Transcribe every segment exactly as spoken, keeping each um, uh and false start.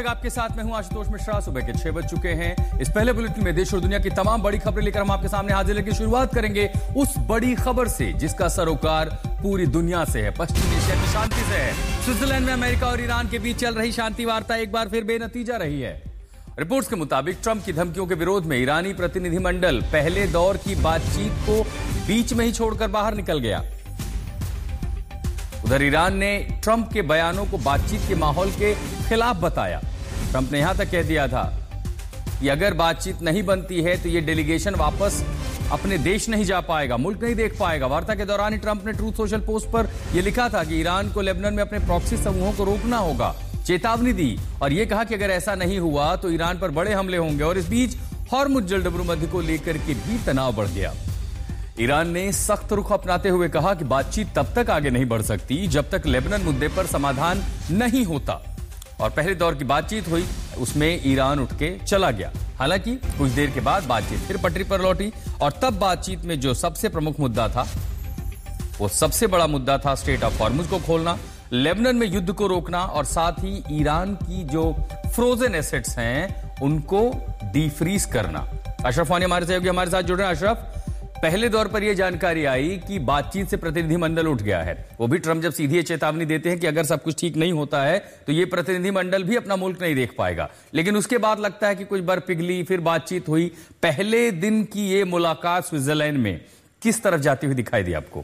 तक आपके साथ में हूं आशुतोष मिश्रा। सुबह के छह बज चुके हैं। इस पहले बुलेटिन में देश और दुनिया की तमाम बड़ी खबरें लेकर हम आपके सामने हाजिर की शुरुआत करेंगे उस बड़ी खबर से जिसका सरोकार पूरी दुनिया से है, पश्चिम एशिया की शांति से है। स्विट्जरलैंड में अमेरिका और ईरान के बीच चल रही शांति वार्ता एक बार फिर बेनतीजा रही है। रिपोर्ट्स के मुताबिक ट्रंप की धमकियों के विरोध में ईरानी प्रतिनिधिमंडल पहले दौर की बातचीत को बीच में ही छोड़कर बाहर निकल गया। उधर ईरान ने ट्रंप के बयानों को बातचीत के माहौल के खिलाफ बताया। ट्रंप ने यहां तक कह दिया था कि अगर बातचीत नहीं बनती है तो यह डेलीगेशन वापस अपने देश नहीं जा पाएगा, मुल्क नहीं देख पाएगा। वार्ता के दौरान ही ट्रंप ने ट्रूथ सोशल पोस्ट पर यह लिखा था कि ईरान को लेबनान में अपने प्रॉक्सी समूहों को रोकना होगा, चेतावनी दी और यह कहा कि अगर ऐसा नहीं हुआ तो ईरान पर बड़े हमले होंगे। और इस बीच हॉर्मुज़ जलडबरू मध्य को लेकर के भी तनाव बढ़ गया। ईरान ने सख्त रुख अपनाते हुए कहा कि बातचीत तब तक आगे नहीं बढ़ सकती जब तक लेबनान मुद्दे पर समाधान नहीं होता। और पहले दौर की बातचीत हुई, उसमें ईरान उठ के चला गया। हालांकि कुछ देर के बाद बातचीत फिर पटरी पर लौटी और तब बातचीत में जो सबसे प्रमुख मुद्दा था, वो सबसे बड़ा मुद्दा था स्ट्रेट ऑफ हॉर्मुज़ को खोलना, लेबनान में युद्ध को रोकना और साथ ही ईरान की जो फ्रोजन एसेट्स हैं उनको डीफ्रीज करना। अशरफ वानी हमारे सहयोगी हमारे साथ जुड़ रहे हैं। अशरफ, पहले दौर पर यह जानकारी आई कि बातचीत से प्रतिनिधिमंडल उठ गया है। वो भी ट्रंप जब सीधी चेतावनी देते हैं कि अगर सब कुछ ठीक नहीं होता है तो यह प्रतिनिधिमंडल भी अपना मुल्क नहीं देख पाएगा, लेकिन उसके बाद लगता है कि कुछ बर्फ पिघली, फिर बातचीत हुई। पहले दिन की यह मुलाकात स्विट्जरलैंड में किस तरफ जाती हुई दिखाई दी आपको?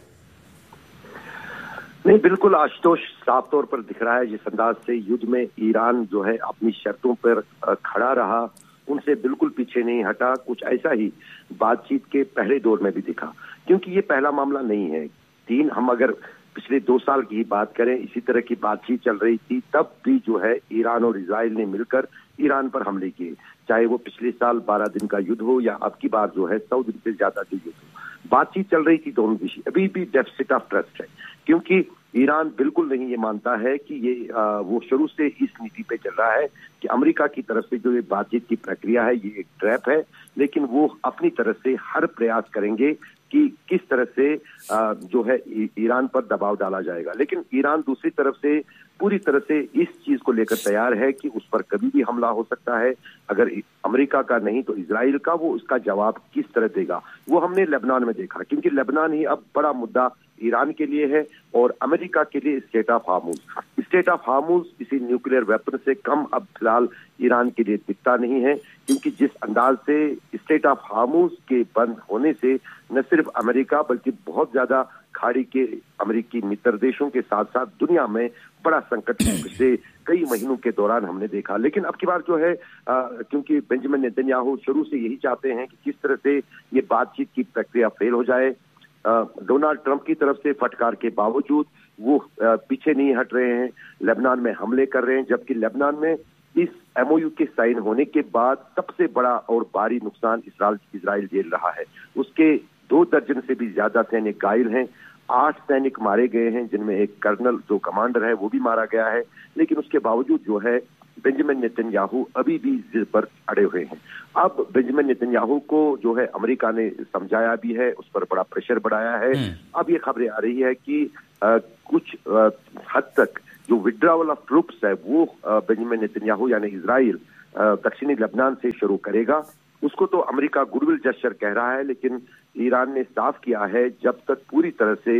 नहीं, बिल्कुल आशुतोष, साफ तौर पर दिख रहा है जिस अंदाज से युद्ध में ईरान जो है अपनी शर्तों पर खड़ा रहा, उनसे बिल्कुल पीछे नहीं हटा। कुछ ऐसा ही बातचीत के पहले दौर में भी दिखा, क्योंकि ये पहला मामला नहीं है। तीन हम अगर पिछले दो साल की बात करें, इसी तरह की बातचीत चल रही थी, तब भी जो है ईरान और इजराइल ने मिलकर ईरान पर हमले किए, चाहे वो पिछले साल बारह दिन का युद्ध हो या अब की बार जो है सौ दिन से ज्यादा जो युद्ध हो। बातचीत चल रही थी दोनों दिशा। अभी भी डेफिसिट ऑफ ट्रस्ट है, क्योंकि ईरान बिल्कुल नहीं ये मानता है कि ये आ, वो शुरू से इस नीति पे चल रहा है कि अमेरिका की तरफ से जो ये बातचीत की प्रक्रिया है ये एक ट्रैप है, लेकिन वो अपनी तरफ से हर प्रयास करेंगे कि किस तरह से आ, जो है ईरान पर दबाव डाला जाएगा। लेकिन ईरान दूसरी तरफ से पूरी तरह से इस चीज को लेकर तैयार है कि उस पर कभी भी हमला हो सकता है। अगर अमेरिका का नहीं तो इजराइल का, वो उसका जवाब किस तरह देगा वो हमने लेबनान में देखा, क्योंकि लेबनान ही अब बड़ा मुद्दा ईरान के लिए है और अमेरिका के लिए state of Hormuz. State of Hormuz किसी न्यूक्लियर वेपन से कम अब फिलहाल ईरान के लिए दिखता नहीं है, क्योंकि जिस अंदाज से स्टेट ऑफ हॉर्मुज़ के बंद होने से न सिर्फ अमेरिका बल्कि बहुत ज्यादा खाड़ी के अमेरिकी मित्र देशों के साथ साथ दुनिया में बड़ा संकट पिछले कई महीनों के दौरान हमने देखा। लेकिन अब की बार जो है आ, क्योंकि बेंजामिन नेतन्याहू शुरू से यही चाहते हैं कि किस तरह से ये बातचीत की प्रक्रिया फेल हो जाए। डोनाल्ड ट्रंप की तरफ से फटकार के बावजूद वो आ, पीछे नहीं हट रहे हैं, लेबनान में हमले कर रहे हैं, जबकि लेबनान में इस एमओयू के साइन होने के बाद सबसे बड़ा और भारी नुकसान इजराइल झेल रहा है। उसके दो दर्जन से भी ज्यादा सैनिक घायल हैं, आठ सैनिक मारे गए हैं, जिनमें एक कर्नल जो कमांडर है वो भी मारा गया है। लेकिन उसके बावजूद जो है बेंजामिन नेतन्याहू अभी भी जिद पर अड़े हुए हैं। अब बेंजामिन नेतन्याहू को जो है अमेरिका ने समझाया भी है, उस पर बड़ा प्रेशर बढ़ाया है। अब ये खबरें आ रही है कि आ, कुछ आ, हद तक जो विड्रॉवल ऑफ ट्रूप्स है वो बेंजामिन नेतन्याहू यानी इजराइल दक्षिणी लेबनान से शुरू करेगा। उसको तो अमेरिका गुडविल जेस्चर कह रहा है, लेकिन ईरान ने साफ किया है जब तक पूरी तरह से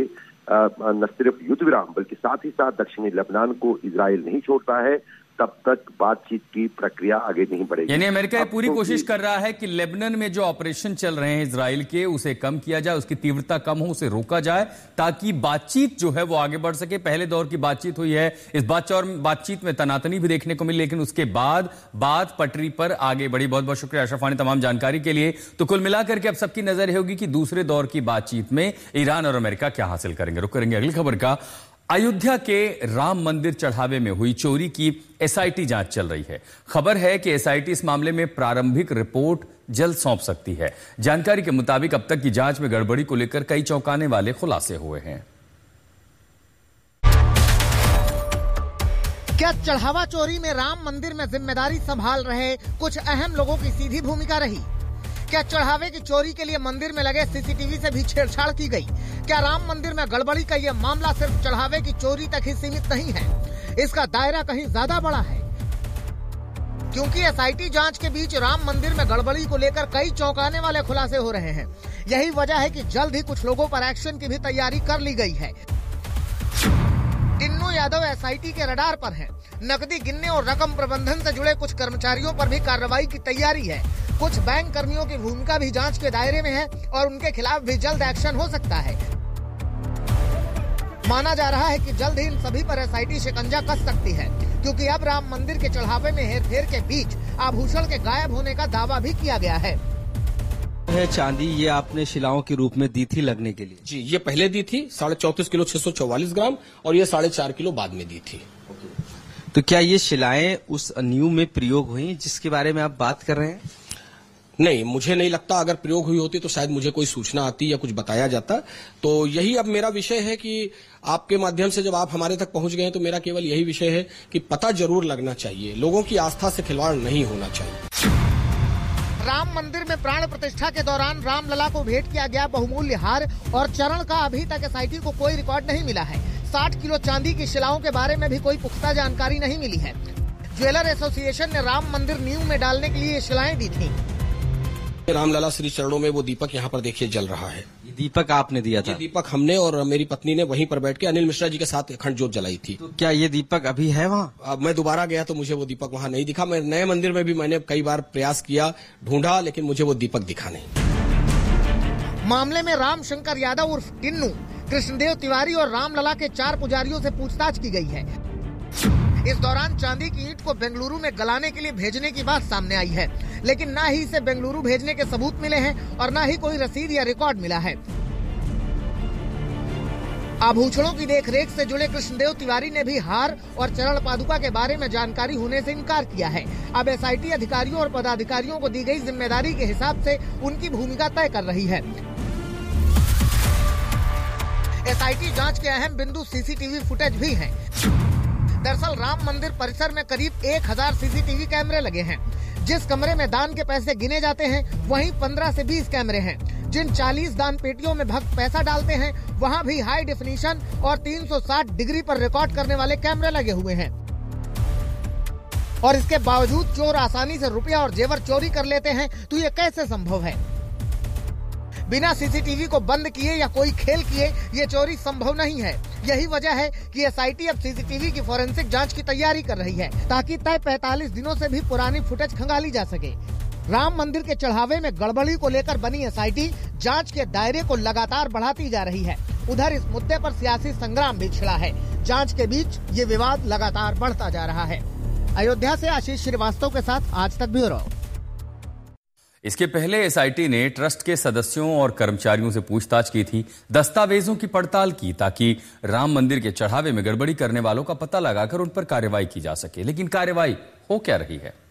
न सिर्फ युद्ध विराम बल्कि साथ ही साथ दक्षिणी लेबनान को इजराइल नहीं छोड़ता है, तब तक बातचीत की प्रक्रिया आगे नहीं बढ़ेगी। यानी अमेरिका ये पूरी तो कोशिश कर रहा है कि लेबनान में जो ऑपरेशन चल रहे हैं इजराइल के, उसे कम किया जाए, उसकी तीव्रता कम हो, उसे रोका जाए, ताकि बातचीत जो है वो आगे बढ़ सके। पहले दौर की बातचीत हुई है, इस बातचीत में तनातनी भी देखने को मिली, लेकिन उसके बाद बात पटरी पर आगे बढ़ी। बहुत बहुत शुक्रिया अशरफ वानी तमाम जानकारी के लिए। तो कुल मिलाकर के अब सबकी नजर होगी कि दूसरे दौर की बातचीत में ईरान और अमेरिका क्या हासिल करेंगे। रुक करेंगे अगली खबर का। अयोध्या के राम मंदिर चढ़ावे में हुई चोरी की एसआईटी जांच चल रही है। खबर है कि एसआईटी इस मामले में प्रारंभिक रिपोर्ट जल्द सौंप सकती है। जानकारी के मुताबिक अब तक की जांच में गड़बड़ी को लेकर कई चौंकाने वाले खुलासे हुए हैं। क्या चढ़ावा चोरी में राम मंदिर में जिम्मेदारी संभाल रहे कुछ अहम लोगों की सीधी भूमिका रही? क्या चढ़ावे की चोरी के लिए मंदिर में लगे सीसीटीवी से भी छेड़छाड़ की गई? क्या राम मंदिर में गड़बड़ी का यह मामला सिर्फ चढ़ावे की चोरी तक ही सीमित नहीं है, इसका दायरा कहीं ज्यादा बड़ा है? क्योंकि एसआईटी जांच के बीच राम मंदिर में गड़बड़ी को लेकर कई चौंकाने वाले खुलासे हो रहे हैं। यही वजह है कि जल्द ही कुछ लोगों पर एक्शन की भी तैयारी कर ली गई है। टिन्नू यादव एसआईटी के रडार पर हैं। नकदी गिनने और रकम प्रबंधन से जुड़े कुछ कर्मचारियों पर भी कार्रवाई की तैयारी है। कुछ बैंक कर्मियों की भूमिका भी जांच के दायरे में है और उनके खिलाफ भी जल्द एक्शन हो सकता है। माना जा रहा है कि जल्द ही इन सभी पर एसआईटी शिकंजा कस सकती है, क्योंकि अब राम मंदिर के चढ़ावे में हेरफेर के बीच आभूषण के गायब होने का दावा भी किया गया है। है चांदी, ये आपने शिलाओं के रूप में दी थी लगने के लिए? जी, ये पहले दी थी साढ़े चौतीस किलो छह सौ चौवालीस ग्राम और ये साढ़े चार किलो बाद में दी थी। तो क्या ये शिलाएं उस न्यू में प्रयोग हुई जिसके बारे में आप बात कर रहे हैं? नहीं, मुझे नहीं लगता। अगर प्रयोग हुई होती तो शायद मुझे कोई सूचना आती या कुछ बताया जाता। तो यही अब मेरा विषय है कि आपके माध्यम से जब आप हमारे तक पहुंच गए तो मेरा केवल यही विषय है कि पता जरूर लगना चाहिए, लोगों की आस्था से खिलवाड़ नहीं होना चाहिए। राम मंदिर में प्राण प्रतिष्ठा के दौरान रामलला को भेंट किया गया बहुमूल्य हार और चरण का अभी तक एसआईटी को कोई रिकॉर्ड नहीं मिला है। साठ किलो चांदी की शिलाओं के बारे में भी कोई पुख्ता जानकारी नहीं मिली है। ज्वेलर एसोसिएशन ने राम मंदिर न्यू में डालने के लिए शिलाएं दी थी। रामलला श्री चरणों में वो दीपक यहाँ पर देखिए जल रहा है। ये दीपक आपने दिया था? ये दीपक हमने और मेरी पत्नी ने वहीं पर बैठ के अनिल मिश्रा जी के साथ अखंड ज्योत जलाई थी। तो क्या ये दीपक अभी है वहाँ? अब मैं दोबारा गया तो मुझे वो दीपक वहाँ नहीं दिखा। मैं नए मंदिर में भी मैंने कई बार प्रयास किया, ढूंढा, लेकिन मुझे वो दीपक दिखा नहीं। मामले में राम शंकर यादव उर्फ टिन्नू, कृष्णदेव तिवारी और रामलला के चार पुजारियों से पूछताछ की गई है। इस दौरान चांदी की ईंट को बेंगलुरु में गलाने के लिए भेजने की बात सामने आई है, लेकिन ना ही इसे बेंगलुरु भेजने के सबूत मिले हैं और ना ही कोई रसीद या रिकॉर्ड मिला है। आभूषणों की देखरेख से जुड़े कृष्णदेव तिवारी ने भी हार और चरण पादुका के बारे में जानकारी होने से इनकार किया है। अब एसआईटी अधिकारियों और पदाधिकारियों को दी गई जिम्मेदारी के हिसाब से उनकी भूमिका तय कर रही है। एसआईटी जांच के अहम बिंदु सीसीटीवी फुटेज भी हैं। दरअसल राम मंदिर परिसर में करीब एक हजार सीसीटीवी कैमरे लगे हैं। जिस कमरे में दान के पैसे गिने जाते हैं वहीं पंद्रह से बीस कैमरे हैं। जिन चालीस दान पेटियों में भक्त पैसा डालते हैं वहां भी हाई डेफिनेशन और तीन सौ साठ डिग्री पर रिकॉर्ड करने वाले कैमरे लगे हुए हैं। और इसके बावजूद चोर आसानी से रुपया और जेवर चोरी कर लेते हैं, तो ये कैसे संभव है? बिना सीसीटीवी को बंद किए या कोई खेल किए ये चोरी संभव नहीं है। यही वजह है कि एसआईटी अब सीसीटीवी की फोरेंसिक जांच की तैयारी कर रही है, ताकि तय पैंतालीस दिनों से भी पुरानी फुटेज खंगाली जा सके। राम मंदिर के चढ़ावे में गड़बड़ी को लेकर बनी एसआईटी जांच के दायरे को लगातार बढ़ाती जा रही है। उधर इस मुद्दे पर सियासी संग्राम भी छिड़ा है। जांच के बीच ये विवाद लगातार बढ़ता जा रहा है। अयोध्या से आशीष श्रीवास्तव के साथ आज तक ब्यूरो। इसके पहले एसआईटी ने ट्रस्ट के सदस्यों और कर्मचारियों से पूछताछ की थी, दस्तावेजों की पड़ताल की, ताकि राम मंदिर के चढ़ावे में गड़बड़ी करने वालों का पता लगाकर उन पर कार्रवाई की जा सके। लेकिन कार्रवाई हो क्या रही है?